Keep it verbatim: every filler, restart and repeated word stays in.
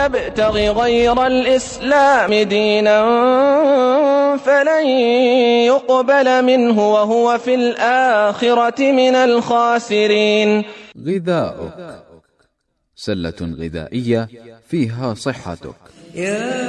يبتغ غير الإسلام دينا فلن يقبل منه وهو في الآخرة من الخاسرين. غذاؤك، سلة غذائية فيها صحتك.